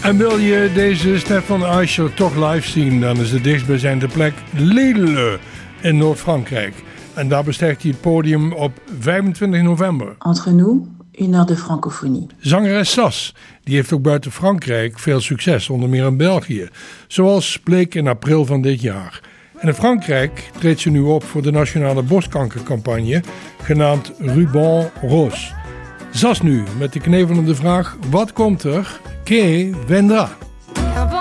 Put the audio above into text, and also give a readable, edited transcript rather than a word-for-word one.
En wil je deze Stefan Aischer toch live zien, dan is de dichtstbijzijnde plek Lille in Noord-Frankrijk. En daar bestijgt hij het podium op 25 november. Entre nous, une heure de francophonie. Zangeres Sas, die heeft ook buiten Frankrijk veel succes, onder meer in België. Zoals bleek in april van dit jaar. En in Frankrijk treedt ze nu op voor de nationale borstkankercampagne, genaamd Ruban Rose. Sas nu met de knevelende vraag, wat komt er? Que vendra?